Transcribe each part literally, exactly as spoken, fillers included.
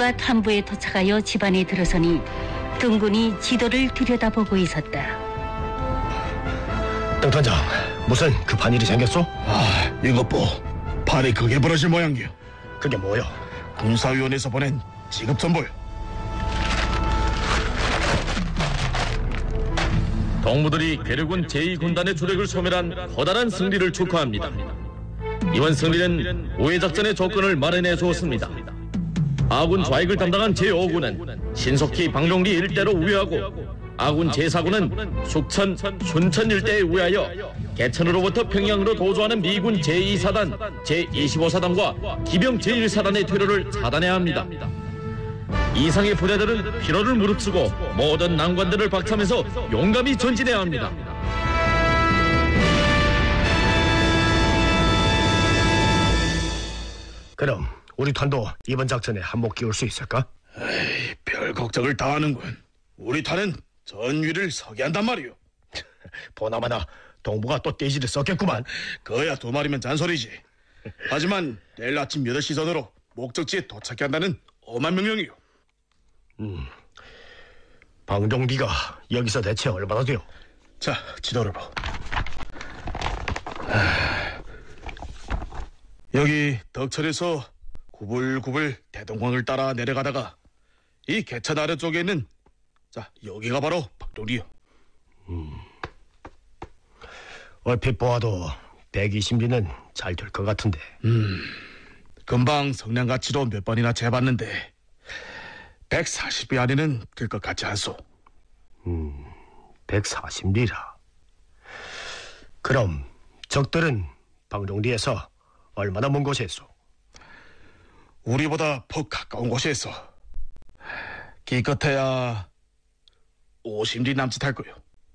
온갖 함부에 도착하여 집안에 들어서니 등군이 지도를 들여다보고 있었다. 등단장, 무슨 급한 일이 생겼어? 아, 이것 보. 판이 크게 벌어질 모양이요. 그게 뭐요? 군사위원회에서 보낸 지급선보요. 동무들이 괴뢰군 제이 군단의 조력을 소멸한 커다란 승리를 축하합니다. 이번 승리는 우회작전의 조건을 마련해 주었습니다. 아군 좌익을 담당한 제오 군은 신속히 방종리 일대로 우회하고 아군 제사 군은 숙천, 순천 일대에 우회하여 개천으로부터 평양으로 도주하는 미군 제이 사단, 제이십오 사단과 기병 제일 사단의 퇴로를 차단해야 합니다. 이상의 부대들은 피로를 무릅쓰고 모든 난관들을 박차면서 용감히 전진해야 합니다. 그럼 우리 탄도 이번 작전에 한몫 끼울 수 있을까? 에이, 별 걱정을 다 하는군. 우리 탄은 전위를 서게 한단 말이오. 보나마나 동부가 또 떼지를 썼겠구만. 그야 두 마리면 잔소리지. 하지만 내일 아침 여덟 시 전으로 목적지에 도착해야 한다는 엄한 명령이오. 음, 방종비가 여기서 대체 얼마나 돼요? 자, 지도를 봐. 하... 여기 덕천에서 구불구불 대동강을 따라 내려가다가 이 개천 아래쪽에 있는, 자, 여기가 바로 방종리요. 음, 얼핏 보아도 백이십 리는 잘 될 것 같은데. 음, 금방 성량가치로 몇 번이나 재봤는데 백사십 리 안에는 될 것 같지 않소. 음, 백사십 리라. 그럼 적들은 방종리에서 얼마나 먼 곳에 있어? 우리보다 퍽 가까운 곳에 있어. 기껏해야 오십 리 남짓할 거요.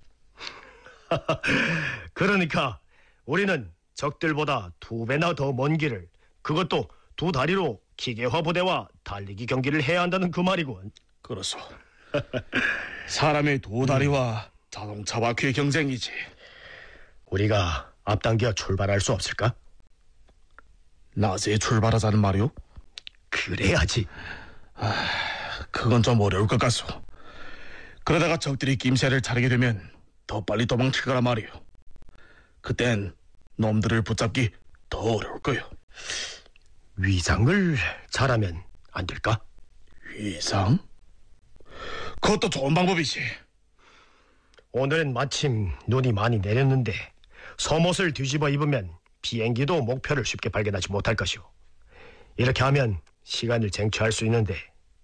그러니까 우리는 적들보다 두 배나 더 먼 길을, 그것도 두 다리로 기계화 부대와 달리기 경기를 해야 한다는 그 말이군. 그렇소. 사람의 두 다리와 자동차 바퀴의 경쟁이지. 우리가 앞당겨 출발할 수 없을까? 낮에 출발하자는 말이오? 그래야지. 아, 그건 좀 어려울 것 같소. 그러다가 적들이 김새를 차리게 되면 더 빨리 도망칠 거란 말이오. 그땐 놈들을 붙잡기 더 어려울 거요. 위장을 잘하면 안 될까? 위상? 그것도 좋은 방법이지. 오늘은 마침 눈이 많이 내렸는데 속옷을 뒤집어 입으면 비행기도 목표를 쉽게 발견하지 못할 것이오. 이렇게 하면 시간을 쟁취할 수 있는데,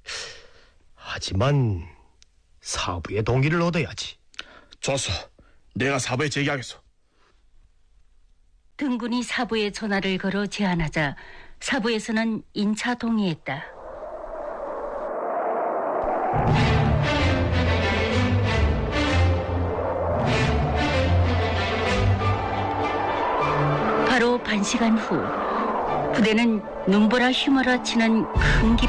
하지만 사부의 동의를 얻어야지. 좋소. 내가 사부에 제기하겠소. 등군이 사부에 전화를 걸어 제안하자 사부에서는 인차 동의했다. 바로 반 시간 후 부대는 눈보라 휘몰아치는 큰 길을